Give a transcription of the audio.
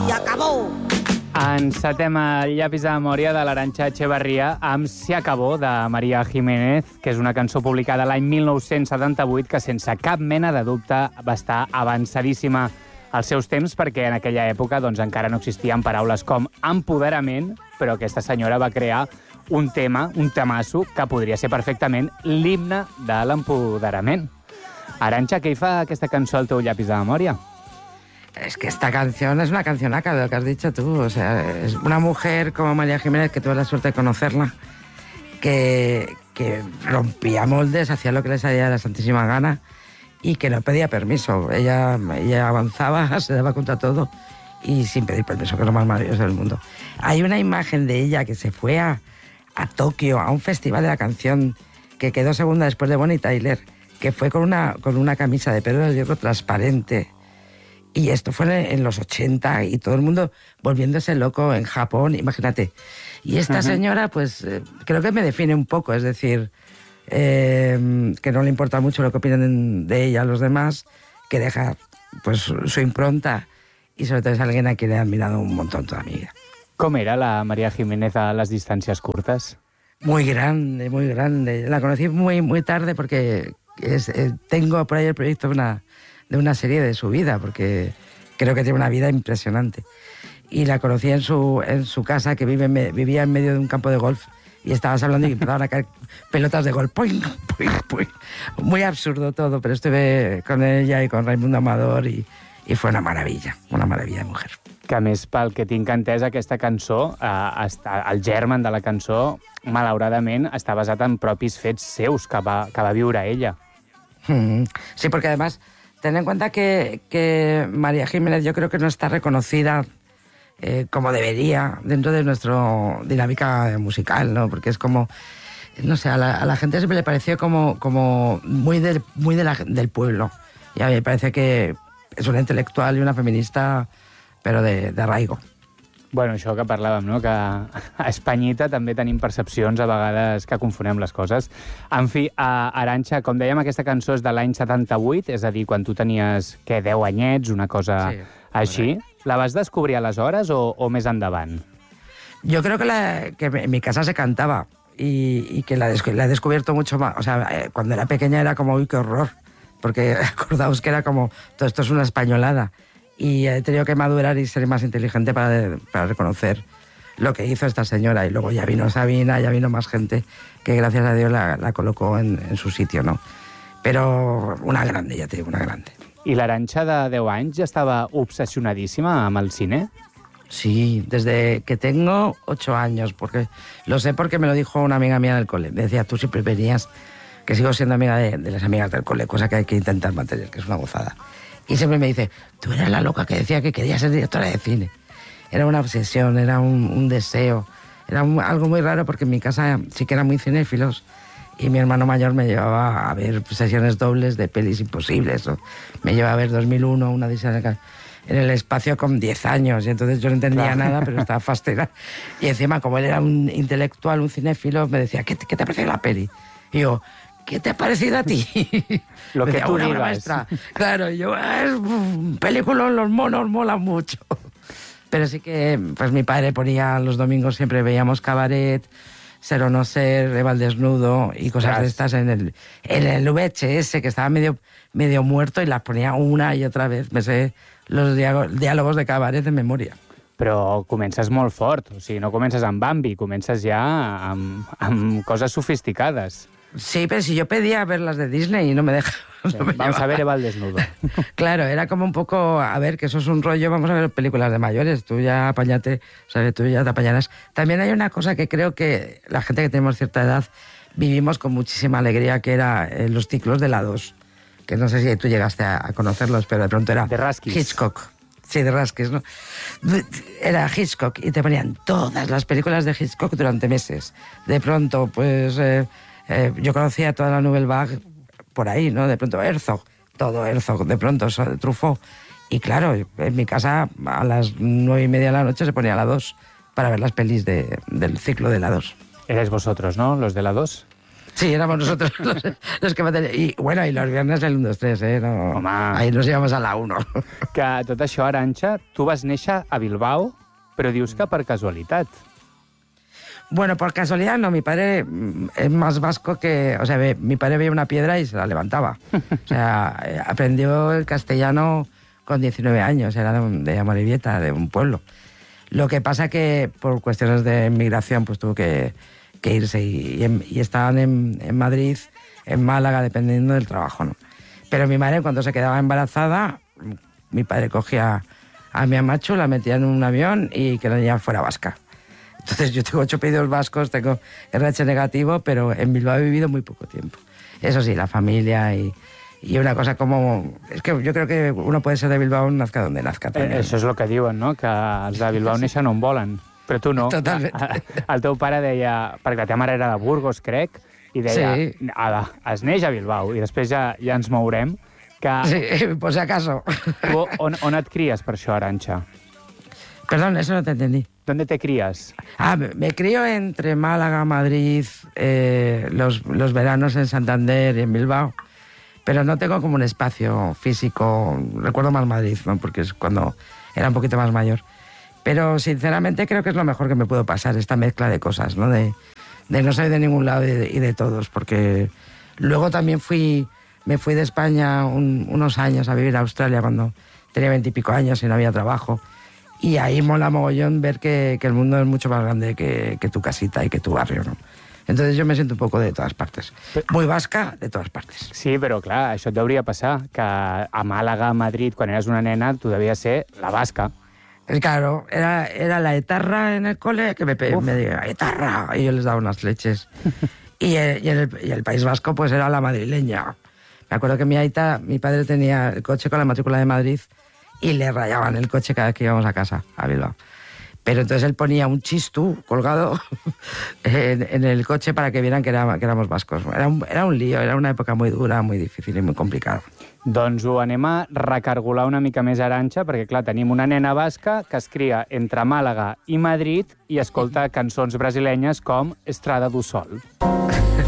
acabó. Encetem el llapis de memòria de l'Arantxa Echevarría amb Se acabó, de María Jiménez, que és una cançó publicada l'any 1978 que, sense cap mena de dubte, va estar avançadíssima als seus temps, perquè en aquella època doncs, encara no existien paraules com empoderament, però aquesta senyora va crear un tema, un temasso, que podria ser perfectament l'himne de l'empoderament. Arantxa, què hi fa aquesta cançó al teu llapis de memòria? Es que esta canción es una cancionaca, de lo que has dicho tú. O sea, es una mujer como María Jiménez, que tuve la suerte de conocerla, que rompía moldes, hacía lo que le salía de la santísima gana y que no pedía permiso. Ella avanzaba, se daba contra todo y sin pedir permiso, que es lo más maravilloso del mundo. Hay una imagen de ella que se fue a Tokio, a un festival de la canción, que quedó segunda después de Bonnie Tyler, que fue con una camisa de Pedro del Hierro transparente. Y esto fue en los 80 y todo el mundo volviéndose loco en Japón, imagínate. Y esta señora, pues, creo que me define un poco, es decir, que no le importa mucho lo que opinen de ella los demás, que deja pues su impronta y sobre todo es alguien a quien he admirado un montón toda mi vida. Com era la María Jiménez a les distàncies curtes? Muy grande, muy grande. La conocí muy, muy tarde porque tengo por ahí el proyecto de una serie de su vida, porque creo que tiene una vida impresionante. Y la conocí en su casa, que vivía en medio de un campo de golf, y estabas hablando y empezaban a caer pelotas de golf. ¡Puing, puing, puing! Muy absurdo todo, pero estuve con ella y con Raimundo Amador y fue una maravilla de mujer. Que a més, pel que tinc entès, aquesta cançó, el germen de la cançó, malauradament, està basat en propis fets seus que va viure ella. Sí, porque además, ten en cuenta que María Jiménez yo creo que no está reconocida como debería dentro de nuestra dinámica musical, ¿no? Porque es como, no sé, a la gente siempre le pareció como muy del pueblo. Y a mí me parece que es una intelectual y una feminista, però de arraigo. Bueno, això que parlàvem, no? Que a Espanyita també tenim percepcions a vegades que confonem les coses. En fi, Arantxa, com dèiem, aquesta cançó és de l'any 78, és a dir, quan tu tenies, 10 anyets, una cosa així. La vas descobrir aleshores o més endavant? Yo creo que en mi casa se cantaba y que la he descubierto mucho más. O sea, cuando era pequeña era como, uy, qué horror, porque acordaos que era como, todo esto es una españolada. Y he tenido que madurar y ser más inteligente para reconocer lo que hizo esta señora. Y luego ya vino Sabina, ya vino más gente que gracias a Dios la colocó en su sitio, ¿no? Pero una grande, ya te digo, una grande. I l'Arantxa de 10 anys ja estava obsessionadíssima amb el cine? Sí, desde que tengo 8 años, porque lo sé porque me lo dijo una amiga mía del cole. Me decía, tú siempre venías, que sigo siendo amiga de las amigas del cole, cosa que hay que intentar mantener, que es una gozada. Y siempre me dice, tú eras la loca que decía que quería ser directora de cine. Era una obsesión, era un deseo. Era algo muy raro porque en mi casa sí que eran muy cinéfilos y mi hermano mayor me llevaba a ver sesiones dobles de pelis imposibles. Me llevaba a ver 2001, una de esas en el espacio con 10 años. Y entonces yo no entendía nada, pero estaba fascinada. Y encima, como él era un intelectual, un cinéfilo, me decía, ¿qué te parece la peli? Y yo, ¿qué te ha parecido a ti? Lo que tú digas. Maestra. Claro, yo, películas, los monos molan mucho. Pero sí que, pues mi padre ponía los domingos, siempre veíamos Cabaret, Ser o no ser, Eva al desnudo y cosas de estas en el VHS, que estaba medio muerto y las ponía una y otra vez. Me sé los diálogos de Cabaret de memoria. Però comences molt fort, o sigui, no comences amb Bambi, comences ja amb coses sofisticades. Sí, pero si yo pedía ver las de Disney y no me dejaban. Vamos a ver Eva al desnudo. Claro, era como un poco, a ver, que eso es un rollo, vamos a ver películas de mayores, tú ya apáñate, o sea, tú ya te apañarás. También hay una cosa que creo que la gente que tenemos cierta edad vivimos con muchísima alegría, que era los ciclos de helados, que no sé si tú llegaste a conocerlos, pero de pronto era de Raskis. Hitchcock. Sí, de Raskis, ¿no? Era Hitchcock y te ponían todas las películas de Hitchcock durante meses. De pronto, pues... yo conocía toda la Nouvelle Vague por ahí, ¿no? De pronto Herzog, todo Herzog, de pronto Truffaut. Y claro, en mi casa a las 9:30 de la noche se ponía la 2 para ver las pelis del ciclo de la 2. Eres vosotros, ¿no? Los de la 2. Sí, éramos nosotros los que manteníamos. Y bueno, y los viernes el 1, 2, 3, No, Home. ahí nos íbamos a la 1. Que tot això, Arantxa, tu vas néixer a Bilbao, però dius que per casualitat. Bueno, por casualidad no, mi padre es más vasco que... O sea, mi padre veía una piedra y se la levantaba. O sea, aprendió el castellano con 19 años, era de Amorebieta, de un pueblo. Lo que pasa que por cuestiones de inmigración pues tuvo que irse y estaban en Madrid, en Málaga, dependiendo del trabajo, ¿no? Pero mi madre, cuando se quedaba embarazada, mi padre cogía a mi amacho, la metía en un avión y que ella fuera vasca. Entonces yo tengo 8 apellidos vascos, tengo RH negativo, pero en Bilbao he vivido muy poco tiempo. Eso sí, la familia y una cosa como... És que jo crec que uno puede ser de Bilbao nazca donde nazca. Això és el que diuen, no? Que els de Bilbao neixen on volen. Però tu no. Totalment. El teu pare deia... Perquè la teva mare era de Burgos, crec, i deia, sí. Es neix a Bilbao, i després ja ens mourem. Que... Sí, por si acaso. Tu, on et cries per això, Arantxa? Perdón, eso no te entendí. ¿Dónde te crías? Me crío entre Málaga, Madrid, los veranos en Santander y en Bilbao, pero no tengo como un espacio físico. Recuerdo más Madrid, ¿no? Porque es cuando era un poquito más mayor. Pero sinceramente creo que es lo mejor que me puedo pasar, esta mezcla de cosas, ¿no? De no soy de ningún lado y de todos, porque luego también me fui de España unos años a vivir a Australia cuando tenía 20 y pico años y no había trabajo. Y ahí mola mogollón ver que el mundo es mucho más grande que tu casita y que tu barrio, ¿no? Entonces yo me siento un poco de todas partes. Muy vasca, de todas partes. Sí, però clar, això et deuria passar, que a Màlaga, a Madrid, quan eres una nena, tu devies ser la vasca. Claro, era la etarra en el cole que me decía, etarra, y yo les daba unas leches. y el País Vasco pues era la madrileña. Me acuerdo que mi padre tenía el coche con la matrícula de Madrid y le rayaban el coche cada vez que íbamos a casa, a Bilbao. Pero entonces él ponía un chistú colgado en el coche para que vieran que éramos vascos. Era un lío, era una època muy dura, muy difícil i muy complicada. Doncs ho anem a recargolar una mica més, Arantxa, perquè, clar, tenim una nena basca que es cria entre Màlaga i Madrid i escolta cançons brasilenyes com Estrada do Sol.